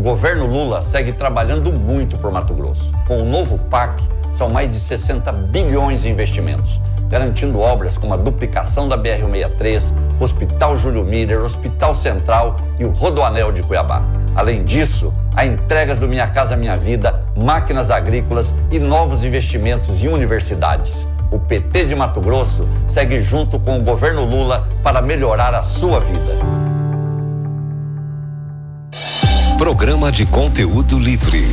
governo Lula segue trabalhando muito por Mato Grosso. Com o novo PAC, são mais de 60 bilhões em investimentos, garantindo obras como a duplicação da BR-163, Hospital Júlio Miller, Hospital Central e o Rodoanel de Cuiabá. Além disso, há entregas do Minha Casa Minha Vida, máquinas agrícolas e novos investimentos em universidades. O PT de Mato Grosso segue junto com o governo Lula para melhorar a sua vida. Programa de conteúdo livre.